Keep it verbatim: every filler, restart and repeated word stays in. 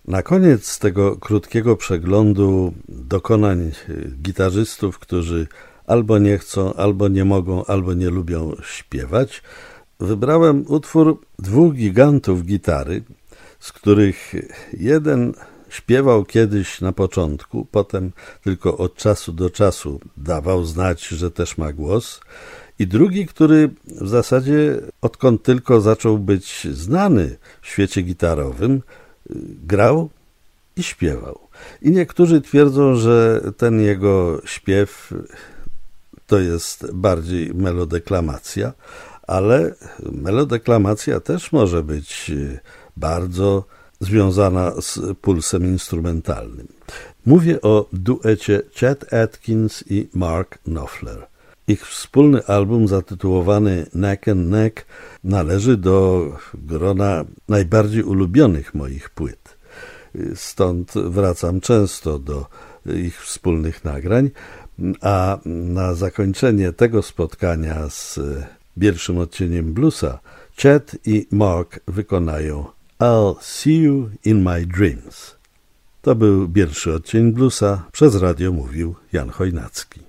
Na koniec tego krótkiego przeglądu dokonań gitarzystów, którzy albo nie chcą, albo nie mogą, albo nie lubią śpiewać, wybrałem utwór dwóch gigantów gitary, z których jeden śpiewał kiedyś na początku, potem tylko od czasu do czasu dawał znać, że też ma głos, i drugi, który w zasadzie odkąd tylko zaczął być znany w świecie gitarowym, grał i śpiewał. I niektórzy twierdzą, że ten jego śpiew to jest bardziej melodeklamacja, ale melodeklamacja też może być bardzo związana z pulsem instrumentalnym. Mówię o duecie Chet Atkins i Mark Knopfler. Ich wspólny album zatytułowany Neck and Neck należy do grona najbardziej ulubionych moich płyt. Stąd wracam często do ich wspólnych nagrań, a na zakończenie tego spotkania z pierwszym odcieniem bluesa Chet i Mark wykonają I'll see you in my dreams. To był pierwszy odcień bluesa, przez radio mówił Jan Chojnacki.